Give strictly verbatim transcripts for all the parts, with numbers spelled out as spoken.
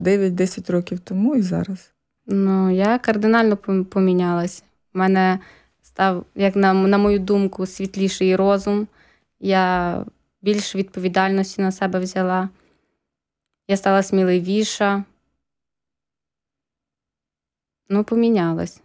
дев'ять-десять років тому і зараз? Ну, я кардинально помінялась. У мене став, як на, на мою думку, світліший розум. Я більше відповідальності на себе взяла. Я стала сміливіша. Ну, помінялась.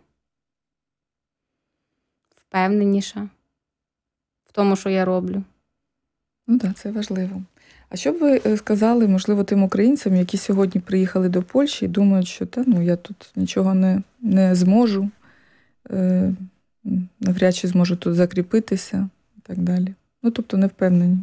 Впевненіша в тому, що я роблю. Ну так, це важливо. А що б ви сказали, можливо, тим українцям, які сьогодні приїхали до Польщі і думають, що та, ну, я тут нічого не, не зможу, е, навряд чи зможу тут закріпитися і так далі. Ну, тобто не впевнені.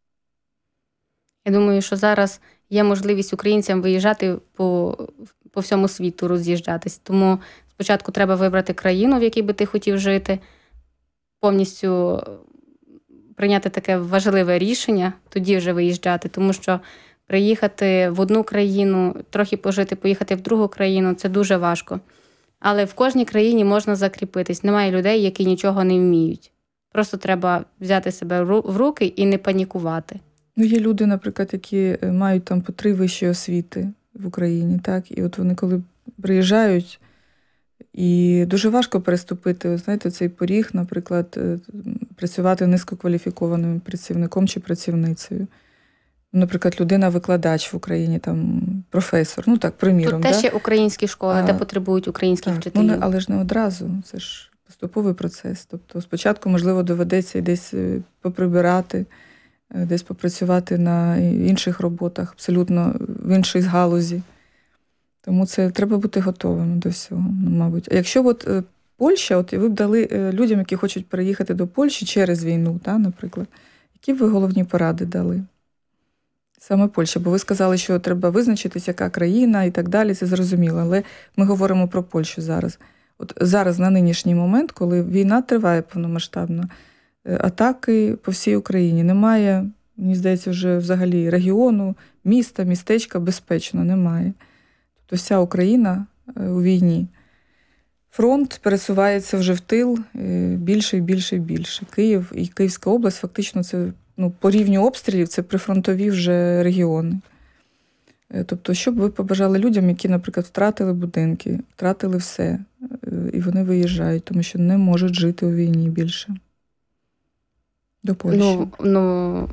Я думаю, що зараз є можливість українцям виїжджати по, по всьому світу, роз'їжджатись. Тому спочатку треба вибрати країну, в якій би ти хотів жити, повністю прийняти таке важливе рішення, тоді вже виїжджати. Тому що приїхати в одну країну, трохи пожити, поїхати в другу країну – це дуже важко. Але в кожній країні можна закріпитись. Немає людей, які нічого не вміють. Просто треба взяти себе в руки і не панікувати. Ну, є люди, наприклад, які мають там по три вищі освіти в Україні, так? І от вони коли приїжджають, і дуже важко переступити, знаєте, цей поріг, наприклад, працювати низькокваліфікованим працівником чи працівницею. Наприклад, людина-викладач в Україні, там, професор, ну так, приміром. Тут теж да? є українські школи, а, де потребують українських так, вчителів. Ну, але ж не одразу, це ж поступовий процес. Тобто спочатку, можливо, доведеться десь поприбирати, десь попрацювати на інших роботах, абсолютно в іншій галузі. Тому це треба бути готовим до всього, мабуть. А якщо от Польща, от ви б дали людям, які хочуть переїхати до Польщі через війну, та, наприклад, які б ви головні поради дали? Саме Польща, бо ви сказали, що треба визначитись, яка країна і так далі, це зрозуміло. Але ми говоримо про Польщу зараз. От зараз, на нинішній момент, коли війна триває повномасштабно, атаки по всій Україні, немає, мені здається, вже взагалі регіону, міста, містечка безпечно немає. Тобто вся Україна у війні. Фронт пересувається вже в тил більше і більше і більше. Київ і Київська область фактично це, ну, по рівню обстрілів це прифронтові вже регіони. Тобто, що б ви побажали людям, які, наприклад, втратили будинки, втратили все, і вони виїжджають, тому що не можуть жити у війні більше? До Польщі. Ну, ну,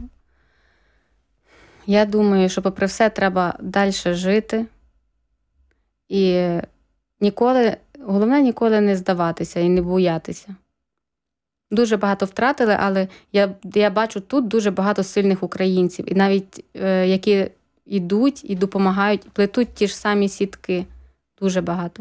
я думаю, що попри все треба далі жити. І ніколи, головне ніколи не здаватися і не боятися. Дуже багато втратили, але я, я бачу тут дуже багато сильних українців. І навіть е, які йдуть і допомагають, плетуть ті ж самі сітки. Дуже багато.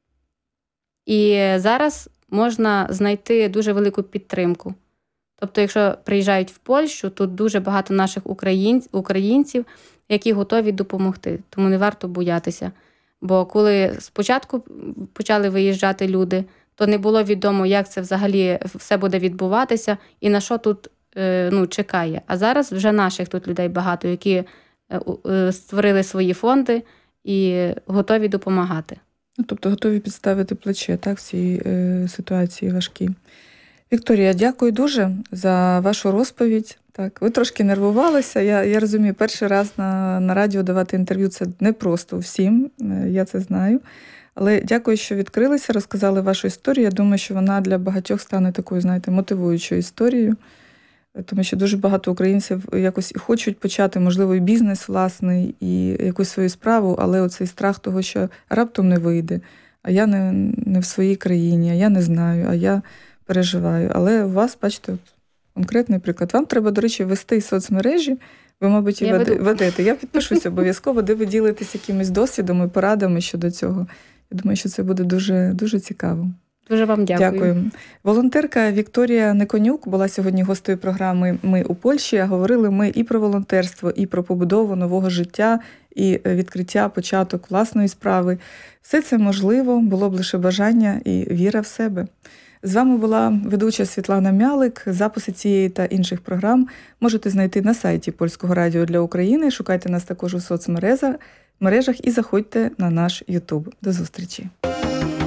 І зараз можна знайти дуже велику підтримку. Тобто, якщо приїжджають в Польщу, тут дуже багато наших українців, які готові допомогти. Тому не варто боятися. Бо коли спочатку почали виїжджати люди, то не було відомо, як це взагалі все буде відбуватися і на що тут ну, чекає. А зараз вже наших тут людей багато, які створили свої фонди і готові допомагати. Ну, тобто готові підставити плече, так, в цій е, ситуації важкій. Вікторія, дякую дуже за вашу розповідь. Так, ви трошки нервувалися. Я, я розумію, перший раз на, на радіо давати інтерв'ю – це не просто всім, я це знаю. Але дякую, що відкрилися, розказали вашу історію. Я думаю, що вона для багатьох стане такою, знаєте, мотивуючою історією. Тому що дуже багато українців якось і хочуть почати, можливо, і бізнес власний, і якусь свою справу, але оцей страх того, що раптом не вийде, а я не, не в своїй країні, а я не знаю, а я переживаю. Але у вас, бачите, от конкретний приклад. Вам треба, до речі, вести соцмережі. Ви, мабуть, і ведете. Я підпишуся обов'язково, де ви ділитесь якимось досвідом і порадами щодо цього. Я думаю, що це буде дуже, дуже цікаво. Дуже вам дякую. Дякую. Волонтерка Вікторія Никонюк була сьогодні гостею програми «Ми у Польщі». Говорили ми і про волонтерство, і про побудову нового життя, і відкриття, початок власної справи. Все це можливо, було б лише бажання і віра в себе. З вами була ведуча Світлана Мялик. Записи цієї та інших програм можете знайти на сайті Польського радіо для України. Шукайте нас також у соцмережах і заходьте на наш Ютуб. До зустрічі.